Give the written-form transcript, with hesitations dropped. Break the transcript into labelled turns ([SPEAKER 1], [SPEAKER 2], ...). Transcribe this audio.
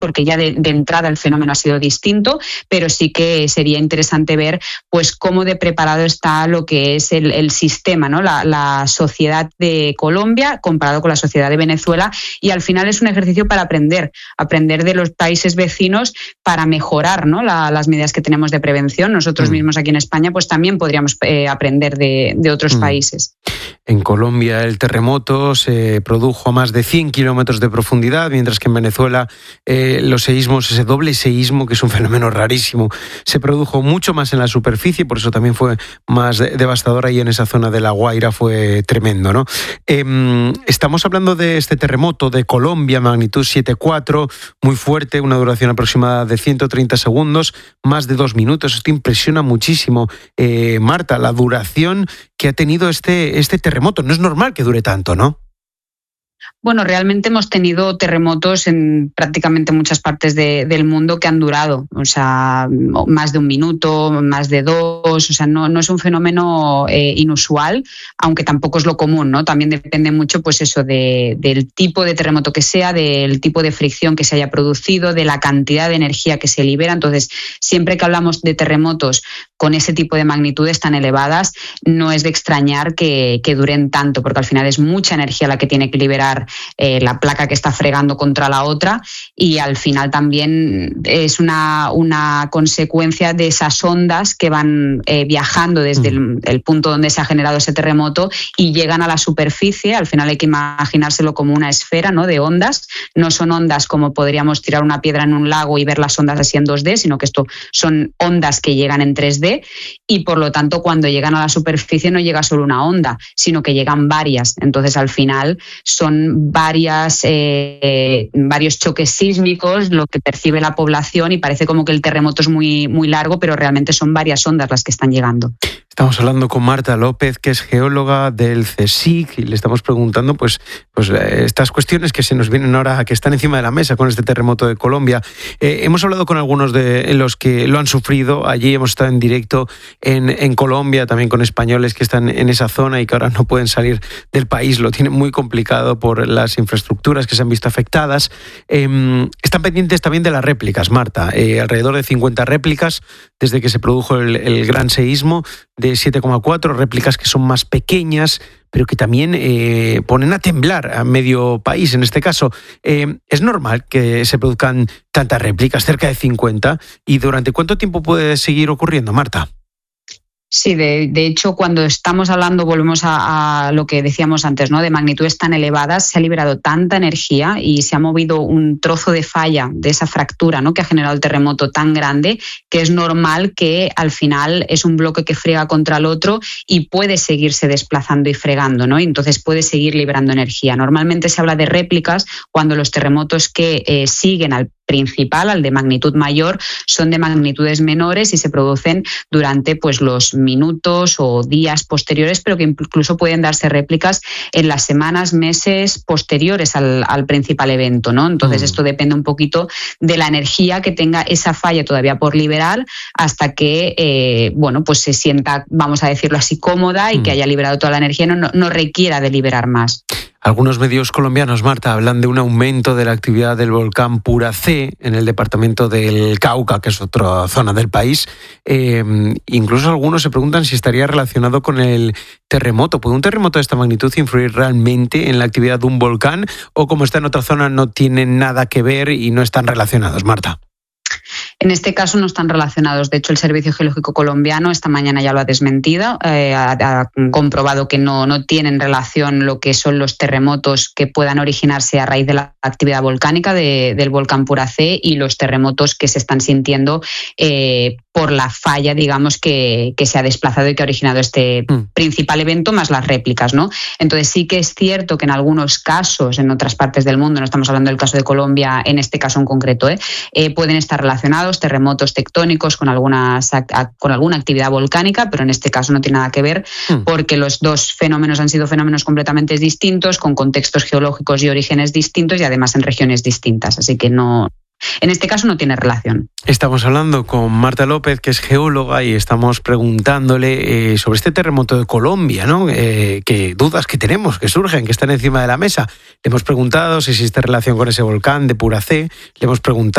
[SPEAKER 1] porque ya de entrada el fenómeno ha sido distinto, pero sí que sería interesante ver pues cómo de preparado está lo que es el sistema, ¿no? La sociedad de Colombia comparado con la sociedad de Venezuela, y al final es un ejercicio para aprender de los países vecinos para mejorar, ¿no? Las medidas que tenemos de prevención. Nosotros mismos aquí en España pues también podríamos aprender de otros países.
[SPEAKER 2] En Colombia el terremoto se produjo a más de 100 kilómetros de profundidad, mientras que en Venezuela los seísmos, ese doble seísmo, que es un fenómeno rarísimo, se produjo mucho más en la superficie, por eso también fue más devastador ahí en esa zona de La Guaira, fue tremendo, ¿no? Estamos hablando de este terremoto de Colombia, magnitud 7,4, muy fuerte, una duración aproximada de 130 segundos, más de 2 minutos. Esto impresiona muchísimo, Marta, la duración que ha tenido este terremoto. No es normal que dure tanto, ¿no?
[SPEAKER 1] Bueno, realmente hemos tenido terremotos en prácticamente muchas partes del mundo que han durado, o sea, más de 1 minuto, más de 2, o sea, no es un fenómeno inusual, aunque tampoco es lo común, ¿no? También depende mucho, pues eso, del tipo de terremoto que sea, del tipo de fricción que se haya producido, de la cantidad de energía que se libera. Entonces, siempre que hablamos de terremotos con ese tipo de magnitudes tan elevadas, no es de extrañar que duren tanto, porque al final es mucha energía la que tiene que liberar la placa que está fregando contra la otra, y al final también es una consecuencia de esas ondas que van viajando desde el punto donde se ha generado ese terremoto y llegan a la superficie. Al final hay que imaginárselo como una esfera, ¿no?, de ondas. No son ondas como podríamos tirar una piedra en un lago y ver las ondas así en 2D, sino que esto son ondas que llegan en 3D, y por lo tanto cuando llegan a la superficie no llega solo una onda, sino que llegan varias. Entonces al final son varios choques sísmicos lo que percibe la población, y parece como que el terremoto es muy, muy largo, pero realmente son varias ondas las que están llegando.
[SPEAKER 2] Estamos hablando con Marta López, que es geóloga del CSIC, y le estamos preguntando pues estas cuestiones que se nos vienen ahora, que están encima de la mesa con este terremoto de Colombia. Hemos hablado con algunos de los que lo han sufrido. Allí hemos estado en directo en Colombia, también con españoles que están en esa zona y que ahora no pueden salir del país. Lo tienen muy complicado por las infraestructuras que se han visto afectadas. Están pendientes también de las réplicas, Marta. Alrededor de 50 réplicas desde que se produjo el gran seísmo de 7,4, réplicas que son más pequeñas, pero que también ponen a temblar a medio país en este caso. ¿Es normal que se produzcan tantas réplicas, cerca de 50? ¿Y durante cuánto tiempo puede seguir ocurriendo, Marta?
[SPEAKER 1] Sí, de hecho, cuando estamos hablando, volvemos a lo que decíamos antes, ¿no?, de magnitudes tan elevadas, se ha liberado tanta energía y se ha movido un trozo de falla de esa fractura, ¿no?, que ha generado el terremoto tan grande, que es normal que al final es un bloque que frega contra el otro y puede seguirse desplazando y fregando, ¿no? Y entonces puede seguir liberando energía. Normalmente se habla de réplicas cuando los terremotos que siguen al principal, al de magnitud mayor, son de magnitudes menores y se producen durante pues los minutos o días posteriores, pero que incluso pueden darse réplicas en las semanas, meses posteriores al principal evento, ¿no? Entonces esto depende un poquito de la energía que tenga esa falla todavía por liberar, hasta que pues se sienta, vamos a decirlo así, cómoda y que haya liberado toda la energía, no requiera de liberar más.
[SPEAKER 2] Algunos medios colombianos, Marta, hablan de un aumento de la actividad del volcán Pura C en el departamento del Cauca, que es otra zona del país. Incluso algunos se preguntan si estaría relacionado con el terremoto. ¿Puede un terremoto de esta magnitud influir realmente en la actividad de un volcán? ¿O como está en otra zona no tienen nada que ver y no están relacionados, Marta?
[SPEAKER 1] En este caso no están relacionados. De hecho, el Servicio Geológico Colombiano esta mañana ya lo ha desmentido. Ha comprobado que no tienen relación lo que son los terremotos que puedan originarse a raíz de la actividad volcánica del volcán Pura C y los terremotos que se están sintiendo por la falla, digamos, que se ha desplazado y que ha originado este principal evento, más las réplicas, ¿no? Entonces sí que es cierto que en algunos casos, en otras partes del mundo, no estamos hablando del caso de Colombia, en este caso en concreto, pueden estar relacionados terremotos tectónicos con alguna actividad volcánica, pero en este caso no tiene nada que ver, porque los dos fenómenos han sido fenómenos completamente distintos, con contextos geológicos y orígenes distintos y además en regiones distintas. Así que no, en este caso no tiene relación.
[SPEAKER 2] Estamos hablando con Marta López, que es geóloga, y estamos preguntándole sobre este terremoto de Colombia, ¿no? Que dudas que tenemos, que surgen, que están encima de la mesa. Le hemos preguntado si existe relación con ese volcán de Pura C, le hemos preguntado